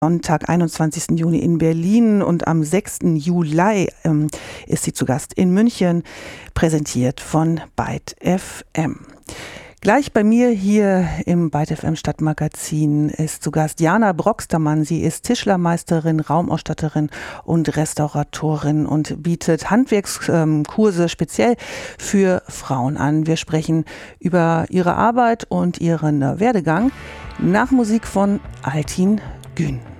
Sonntag, 21. Juni in Berlin und am 6. Juli ist sie zu Gast in München, präsentiert von Byte FM. Gleich bei mir hier im Byte FM Stadtmagazin ist zu Gast Jana Broxtermann. Sie ist Tischlermeisterin, Raumausstatterin und Restauratorin und bietet Handwerkskurse speziell für Frauen an. Wir sprechen über ihre Arbeit und ihren Werdegang nach Musik von Altin Gün.